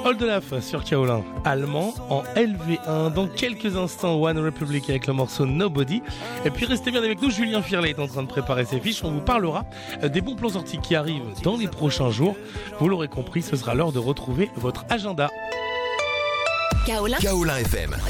Oldelaf sur Kaolin, allemand en LV1. Dans quelques instants, One Republic avec le morceau Nobody. Et puis restez bien avec nous, Julien Firlet est en train de préparer ses fiches. On vous parlera des bons plans sortis qui arrivent dans les prochains jours. Vous l'aurez compris, ce sera l'heure de retrouver votre agenda. Kaolin FM.